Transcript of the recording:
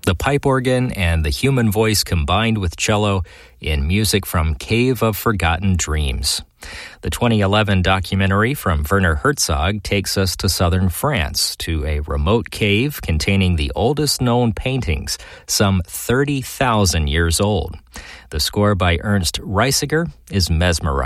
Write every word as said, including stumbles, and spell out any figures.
the pipe organ and the human voice combined with cello in music from Cave of Forgotten Dreams. The twenty eleven documentary from Werner Herzog takes us to southern France, to a remote cave containing the oldest known paintings, some thirty thousand years old. The score by Ernst Reisiger is mesmerizing.